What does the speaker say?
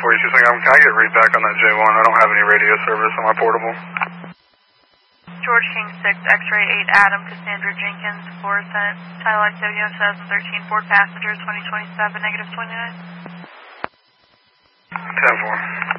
42 second. Can I get read back on that J1? I don't have any radio service on my portable. George King 6, X-ray 8, Adam, Cassandra Jenkins, Florissant, Thailand Tokyo 2013, Ford passenger 2027, -29. 10-4.